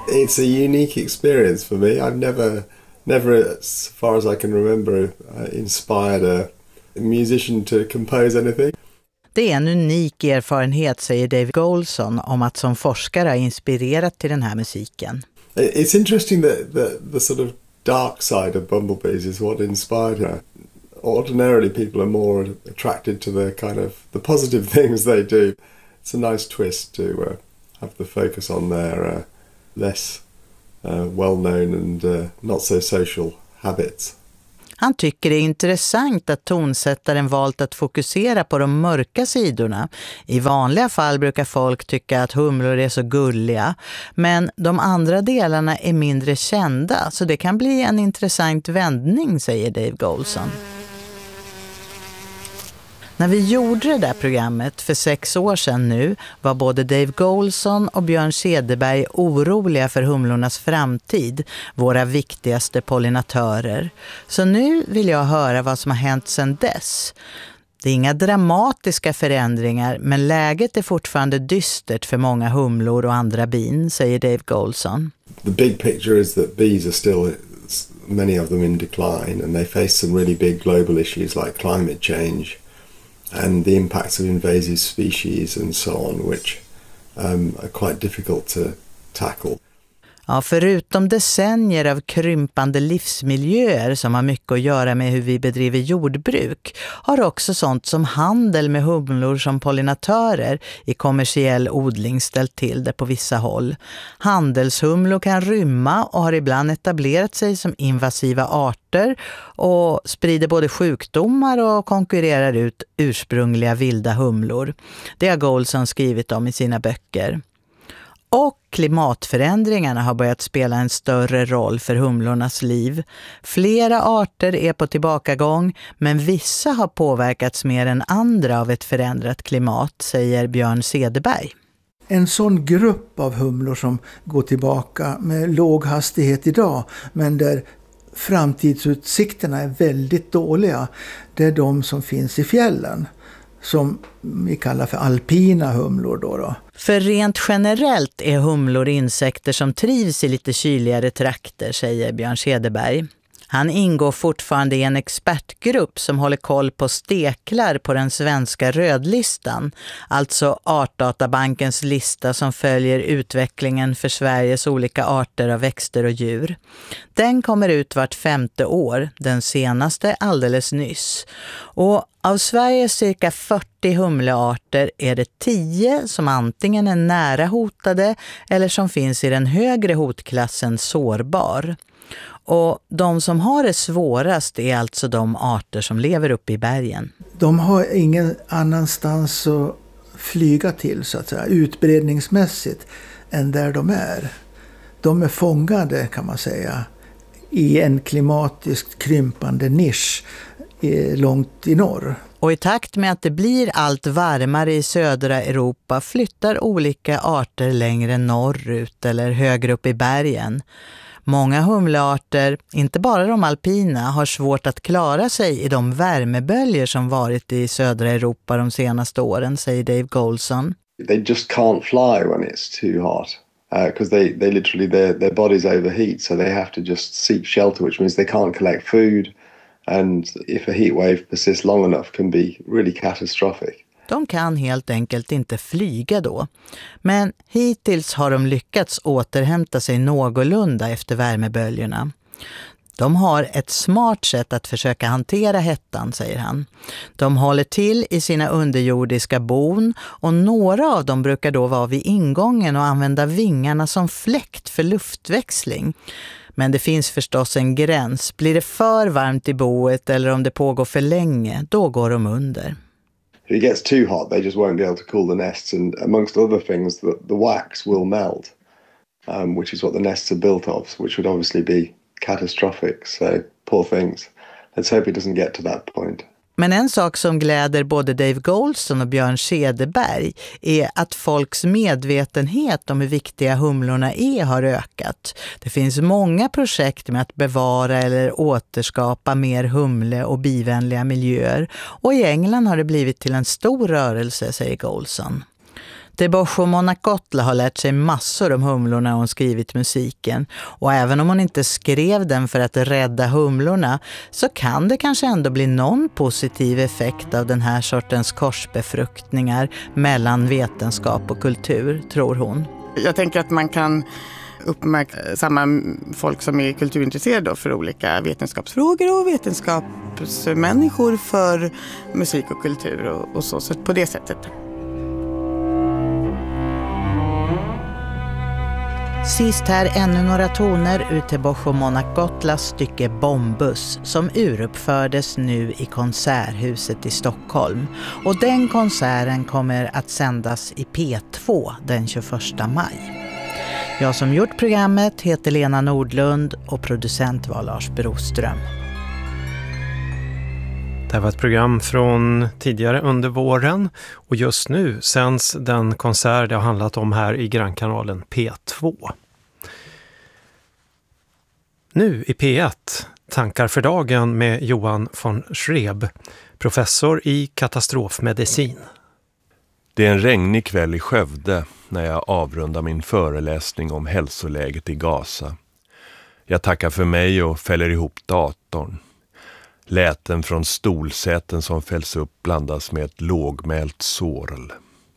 It's a unique experience for me. I've never as far as I can remember, inspired a musician to compose anything. Det är en unik erfarenhet, säger Dave Goulson, om att som forskare ha inspirerat till den här musiken. It's interesting that the sort of dark side of bumblebees is what inspired her. Ordinarily people are more attracted to the kind of the positive things they do. It's a nice twist to have the focus on their less well-known and not so social habits. Han tycker det är intressant att tonsättaren valt att fokusera på de mörka sidorna. I vanliga fall brukar folk tycka att humlor är så gulliga, men de andra delarna är mindre kända, så det kan bli en intressant vändning, säger Dave Goulson. När vi gjorde det där programmet för 6 år sedan nu var både Dave Goulson och Björn Cederberg oroliga för humlornas framtid, våra viktigaste pollinatörer. Så nu vill jag höra vad som har hänt sedan dess. Det är inga dramatiska förändringar, men läget är fortfarande dystert för många humlor och andra bin, säger Dave Goulson. The big picture is that bees are still, many of them, in decline, and they face some really big global issues like climate change. And the impacts of invasive species and so on, which are quite difficult to tackle. Ja, förutom decennier av krympande livsmiljöer som har mycket att göra med hur vi bedriver jordbruk, har också sånt som handel med humlor som pollinatörer i kommersiell odling ställt till det på vissa håll. Handelshumlor kan rymma och har ibland etablerat sig som invasiva arter och sprider både sjukdomar och konkurrerar ut ursprungliga vilda humlor. Det har Goulson skrivit om i sina böcker. Och klimatförändringarna har börjat spela en större roll för humlornas liv. Flera arter är på tillbakagång, men vissa har påverkats mer än andra av ett förändrat klimat, säger Björn Cederberg. En sån grupp av humlor som går tillbaka med låg hastighet idag, men där framtidsutsikterna är väldigt dåliga, det är de som finns i fjällen, som vi kallar för alpina humlor då. För rent generellt är humlor insekter som trivs i lite kyligare trakter, säger Björn Cederberg. Han ingår fortfarande i en expertgrupp som håller koll på steklar på den svenska rödlistan, alltså Artdatabankens lista som följer utvecklingen för Sveriges olika arter av växter och djur. Den kommer ut vart 5:e år, den senaste alldeles nyss. Och av Sveriges cirka 40 humlearter är det 10 som antingen är nära hotade eller som finns i den högre hotklassen sårbar. Och de som har det svårast är alltså de arter som lever uppe i bergen. De har ingen annanstans att flyga till, så att säga, utbredningsmässigt än där de är. De är fångade, kan man säga, i en klimatiskt krympande nisch långt i norr. Och i takt med att det blir allt varmare i södra Europa flyttar olika arter längre norrut eller högre upp i bergen. Många humlearter, inte bara de alpina, har svårt att klara sig i de värmeböljor som varit i södra Europa de senaste åren, säger Dave Goulson. They just can't fly when it's too hot because they literally their bodies overheat, so they have to just seek shelter, which means they can't collect food, and if a heat wave persists long enough can be really catastrophic. De kan helt enkelt inte flyga då. Men hittills har de lyckats återhämta sig någorlunda efter värmeböljorna. De har ett smart sätt att försöka hantera hettan, säger han. De håller till i sina underjordiska bon och några av dem brukar då vara vid ingången och använda vingarna som fläkt för luftväxling. Men det finns förstås en gräns. Blir det för varmt i boet eller om det pågår för länge, då går de under. If it gets too hot, they just won't be able to cool the nests, and amongst other things, the wax will melt, which is what the nests are built of, which would obviously be catastrophic. So, poor things. Let's hope it doesn't get to that point. Men en sak som gläder både Dave Goulson och Björn Cederberg är att folks medvetenhet om hur viktiga humlorna är har ökat. Det finns många projekt med att bevara eller återskapa mer humle- och bivänliga miljöer, och i England har det blivit till en stor rörelse, säger Goulson. Debosho Monacotla har lärt sig massor om humlorna hon skrivit musiken, och även om hon inte skrev den för att rädda humlorna så kan det kanske ändå bli någon positiv effekt av den här sortens korsbefruktningar mellan vetenskap och kultur, tror hon. Jag tänker att man kan uppmärksamma folk som är kulturintresserade för olika vetenskapsfrågor och vetenskapsmänniskor för musik och kultur och så på det sättet. Sist här ännu några toner ur Debosho Monacotlas stycke Bombus som uruppfördes nu i Konserthuset i Stockholm. Och den konserten kommer att sändas i P2 den 21 maj. Jag som gjort programmet heter Lena Nordlund och producent var Lars Broström. Det var ett program från tidigare under våren och just nu sänds den konsert det har handlat om här i grannkanalen P2. Nu i P1, tankar för dagen med Johan von Schreb, professor i katastrofmedicin. Det är en regnig kväll i Skövde när jag avrundar min föreläsning om hälsoläget i Gaza. Jag tackar för mig och fäller ihop datorn. Läten från stolsäten som fälls upp blandas med ett lågmält sorl.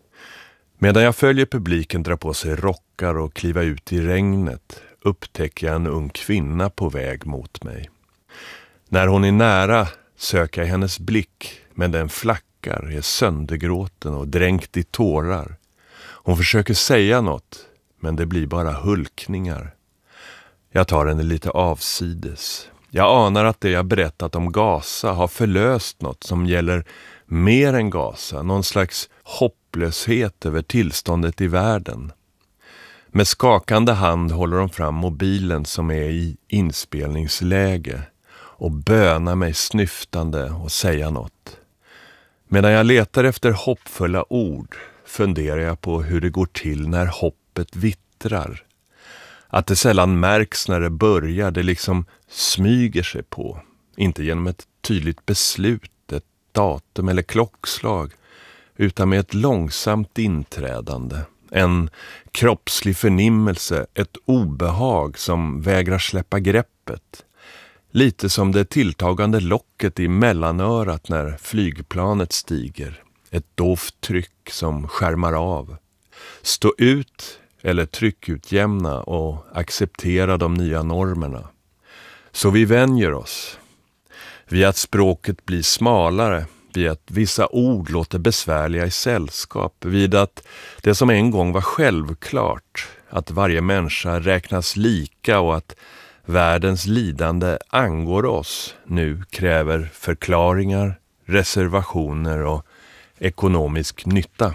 Medan jag följer publiken dra på sig rockar och kliva ut i regnet upptäcker jag en ung kvinna på väg mot mig. När hon är nära söker jag hennes blick, men den flackar, är söndergråten och dränkt i tårar. Hon försöker säga något, men det blir bara hulkningar. Jag tar henne lite avsides. Jag anar att det jag berättat om Gaza har förlöst något som gäller mer än Gaza, någon slags hopplöshet över tillståndet i världen. Med skakande hand håller de fram mobilen som är i inspelningsläge och bönar mig snyftande och säga något. Medan jag letar efter hoppfulla ord funderar jag på hur det går till när hoppet vittrar. Att det sällan märks när det börjar, det liksom smyger sig på. Inte genom ett tydligt beslut, ett datum eller klockslag, utan med ett långsamt inträdande. En kroppslig förnimmelse, ett obehag som vägrar släppa greppet. Lite som det tilltagande locket i mellanörat när flygplanet stiger. Ett dovt tryck som skärmar av. Stå ut eller tryckutjämna och acceptera de nya normerna. Så vi vänjer oss. Vid att språket blir smalare, vid att vissa ord låter besvärliga i sällskap, vid att det som en gång var självklart, att varje människa räknas lika och att världens lidande angår oss, nu kräver förklaringar, reservationer och ekonomisk nytta.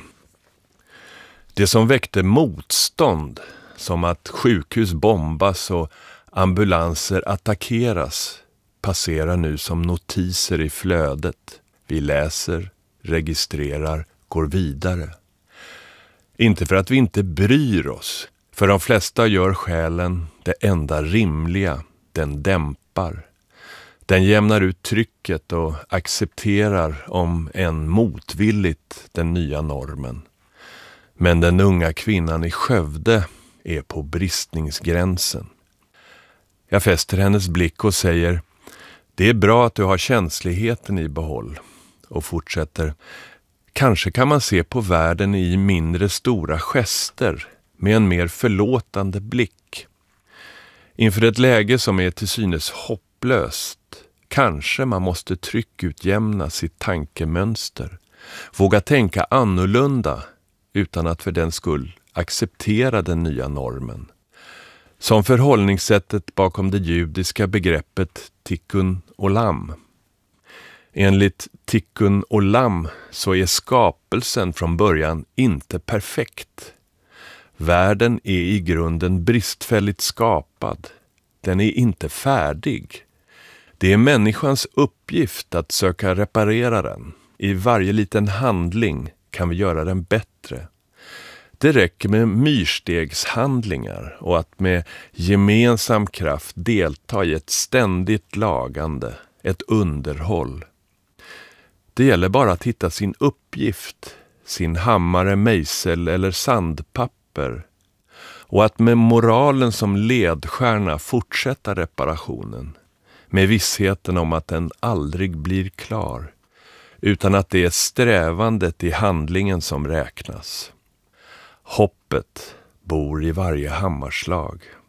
Det som väckte motstånd, som att sjukhus bombas och ambulanser attackeras, passerar nu som notiser i flödet. Vi läser, registrerar, går vidare. Inte för att vi inte bryr oss. För de flesta gör själen det enda rimliga. Den dämpar. Den jämnar ut trycket och accepterar om än motvilligt den nya normen. Men den unga kvinnan i Skövde är på bristningsgränsen. Jag fäster hennes blick och säger: det är bra att du har känsligheten i behåll. Och fortsätter: kanske kan man se på världen i mindre stora gester med en mer förlåtande blick. Inför ett läge som är till synes hopplöst, kanske man måste tryckutjämna sitt tankemönster. Våga tänka annorlunda utan att för den skull acceptera den nya normen. Som förhållningssättet bakom det judiska begreppet tikkun olam. Enligt tikkun olam så är skapelsen från början inte perfekt. Världen är i grunden bristfälligt skapad. Den är inte färdig. Det är människans uppgift att söka reparera den. I varje liten handling kan vi göra den bättre. Det räcker med myrstegshandlingar och att med gemensam kraft delta i ett ständigt lagande, ett underhåll. Det gäller bara att hitta sin uppgift, sin hammare, mejsel eller sandpapper och att med moralen som ledstjärna fortsätta reparationen med vissheten om att den aldrig blir klar utan att det är strävandet i handlingen som räknas. Hoppet bor i varje hammarslag.